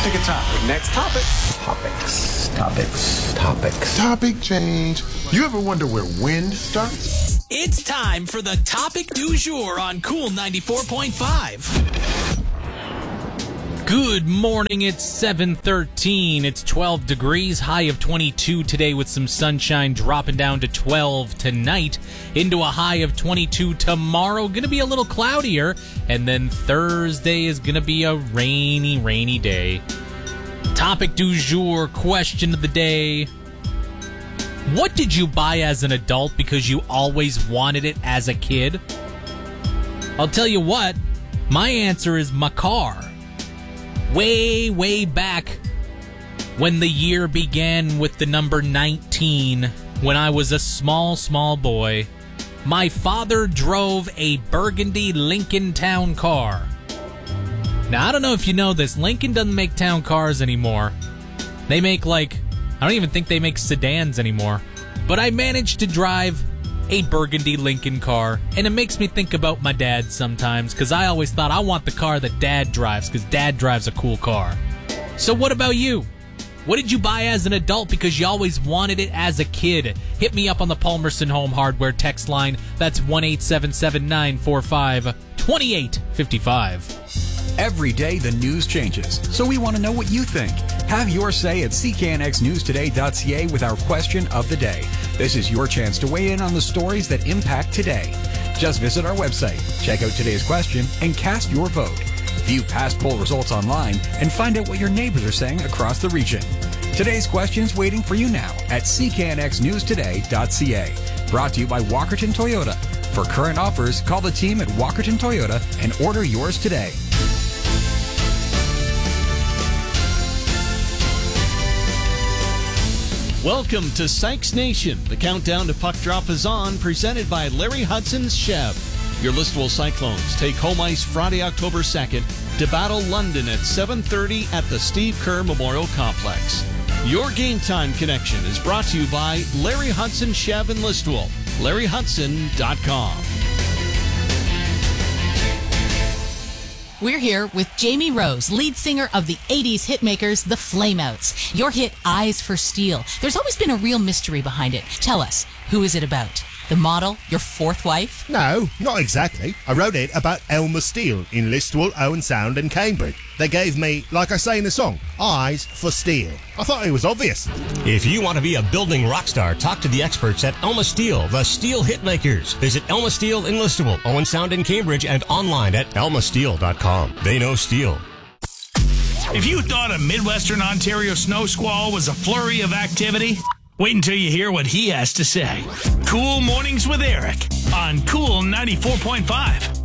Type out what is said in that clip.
Pick a topic. Next topic. Topics. Topic change. You ever wonder where wind starts? It's time for the topic du jour on Cool 94.5. Good morning, it's 7:13. It's 12 degrees, high of 22 today with some sunshine, dropping down to 12 tonight, into a high of 22 tomorrow. Going to be a little cloudier, and then Thursday is going to be a rainy day. Topic du jour, question of the day. What did you buy as an adult because you always wanted it as a kid? I'll tell you what, my answer is my car. Way back when the year began with the number 19, when I was a small boy, my father drove a burgundy Lincoln Town car. Now, I don't know if you know this, Lincoln doesn't make town cars anymore. They make I don't even think they make sedans anymore. But I managed to drive a burgundy Lincoln car, and it makes me think about my dad sometimes, because I always thought I want the car that Dad drives, because Dad drives a cool car. So what about you? What did you buy as an adult because you always wanted it as a kid? Hit me up on the Palmerston Home Hardware text line. That's 1-877-945-2855. Every day the news changes, so we want to know what you think. Have your say at cknxnewstoday.ca with our question of the day. This is your chance to weigh in on the stories that impact today. Just visit our website, check out today's question, and cast your vote. View past poll results online and find out what your neighbors are saying across the region. Today's question's waiting for you now at cknxnewstoday.ca. Brought to you by Walkerton Toyota. For current offers, call the team at Walkerton Toyota and order yours today. Welcome to Sykes Nation. The countdown to puck drop is on, presented by Larry Hudson's Chev. Your Listowel Cyclones take home ice Friday, October 2nd to battle London at 7:30 at the Steve Kerr Memorial Complex. Your Game Time connection is brought to you by Larry Hudson Chev in Listowel. LarryHudson.com. We're here with Jamie Rose, lead singer of the 80s hitmakers, the Flameouts. Your hit, Eyes for Steel. There's always been a real mystery behind it. Tell us, who is it about? The model? Your fourth wife? No, not exactly. I wrote it about Elmer Steele in Listowel, Owen Sound and Cambridge. They gave me, like I say in the song, Eyes for Steel. I thought it was obvious. If you want to be a building rock star, talk to the experts at Elma Steel, the Steel Hitmakers. Visit Elma Steel in Listowel, Owen Sound in Cambridge, and online at elmasteel.com. They know steel. If you thought a Midwestern Ontario snow squall was a flurry of activity, wait until you hear what he has to say. Cool Mornings with Eric on Cool 94.5.